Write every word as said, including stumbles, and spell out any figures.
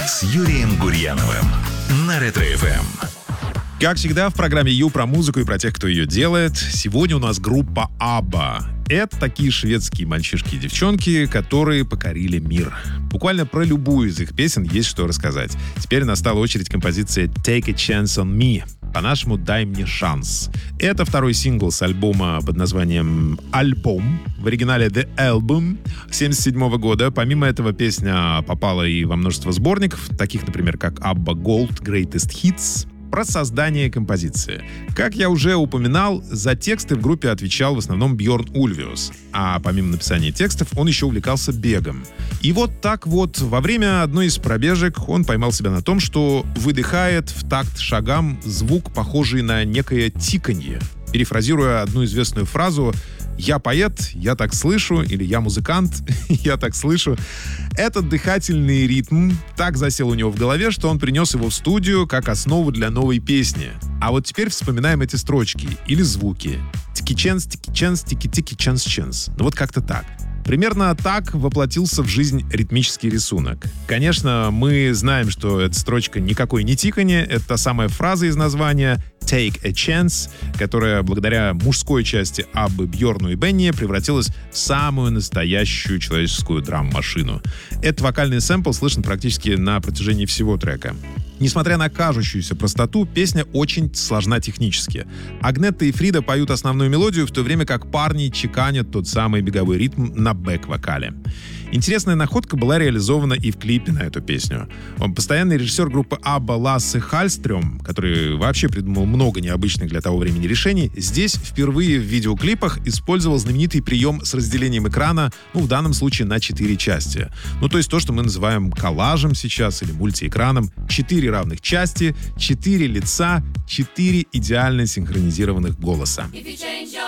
с Юрием Гурьяновым на Ретро-эф эм. Как всегда, в программе Ю про музыку и про тех, кто ее делает. Сегодня у нас группа ABBA. Это такие шведские мальчишки и девчонки, которые покорили мир. Буквально про любую из их песен есть что рассказать. Теперь настала очередь композиции «Take a Chance on Me». По-нашему «Дай мне шанс». Это второй сингл с альбома под названием «Альбом». В оригинале «The Album» семьдесят седьмого года. Помимо этого, песня попала и во множество сборников, таких, например, как ABBA Gold Greatest Hits. Про создание композиции. Как я уже упоминал, за тексты в группе отвечал в основном Бьорн Ульвиус. А помимо написания текстов, он еще увлекался бегом. И вот так вот, во время одной из пробежек он поймал себя на том, что выдыхает в такт шагам звук, похожий на некое тиканье. Перефразируя одну известную фразу «Я поэт, я так слышу» или «Я музыкант, я так слышу». Этот дыхательный ритм так засел у него в голове, что он принес его в студию как основу для новой песни. А вот теперь вспоминаем эти строчки или звуки. Тики-ченс, тики-ченс, тики-тики-ченс-ченс. Ну вот как-то так. Примерно так воплотился в жизнь ритмический рисунок. Конечно, мы знаем, что эта строчка никакой не тиканье, это та самая фраза из названия «Take a Chance», которая благодаря мужской части Аббы, Бьорну и Бенни превратилась в самую настоящую человеческую драм-машину. Этот вокальный сэмпл слышен практически на протяжении всего трека. Несмотря на кажущуюся простоту, песня очень сложна технически. Агнетта и Фрида поют основную мелодию, в то время как парни чеканят тот самый беговой ритм на бэк-вокале. Интересная находка была реализована и в клипе на эту песню. Он постоянный режиссер группы ABBA Лассе Хальстрём, который вообще придумал много необычных для того времени решений, здесь впервые в видеоклипах использовал знаменитый прием с разделением экрана, ну, в данном случае на четыре части. Ну, то есть то, что мы называем коллажем сейчас или мультиэкраном. Четыре равных части, четыре лица, четыре идеально синхронизированных голоса.